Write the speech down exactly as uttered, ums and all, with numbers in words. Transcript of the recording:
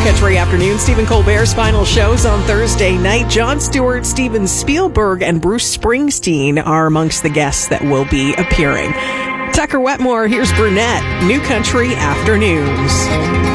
Country Afternoon. Stephen Colbert's final shows on Thursday night. Jon Stewart, Steven Spielberg, and Bruce Springsteen are amongst the guests that will be appearing. Tucker Wetmore, here's Brunette, New Country Afternoons.